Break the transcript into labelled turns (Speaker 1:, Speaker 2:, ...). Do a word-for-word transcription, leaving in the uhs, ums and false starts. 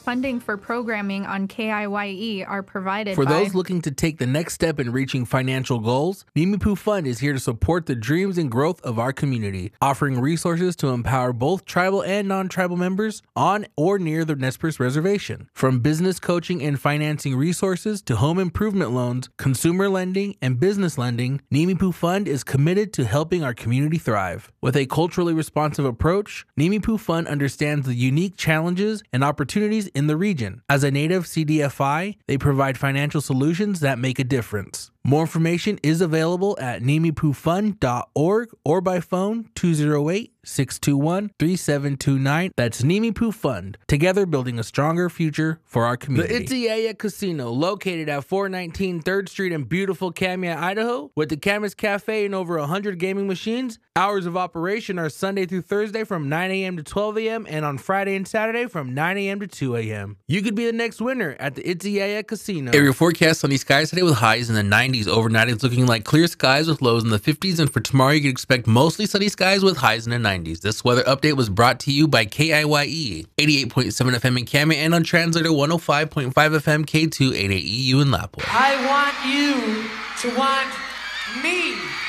Speaker 1: Funding for programming on K I Y E are provided
Speaker 2: For
Speaker 1: by...
Speaker 2: those looking to take the next step in reaching financial goals, Nimipu Fund is here to support the dreams and growth of our community, offering resources to empower both tribal and non-tribal members on or near the Nez Perce Reservation. From business coaching and financing resources to home improvement loans, consumer lending, and business lending, Nimipu Fund is committed to helping our community thrive. With a culturally responsive approach, Nimipu Fund understands the unique challenges and opportunities in the region. As a native C D F I, they provide financial solutions that make a difference. More information is available at nimipu fund dot org or by phone two oh eight, six two one, three seven two nine. That's Nimipu Fund, together building a stronger future for our community. The Itziaya Casino, located at four nineteen third Street in beautiful Kamia, Idaho, with the Camas Cafe and over one hundred gaming machines. Hours of operation are Sunday through Thursday from nine a.m. to twelve a.m. and on Friday and Saturday from nine a.m. to two a.m. You could be the next winner at the Itziaya Casino.
Speaker 3: Area forecast: sunny skies today with highs in the nineties. Overnight it's looking like clear skies with lows in the fifties, and for tomorrow you can expect mostly sunny skies with highs in the nineties. This weather update was brought to you by K I Y E, eighty-eight point seven F M in Kamia, and on translator one oh five point five F M K two eighty-eight E U in Lapua.
Speaker 4: I want you to want me.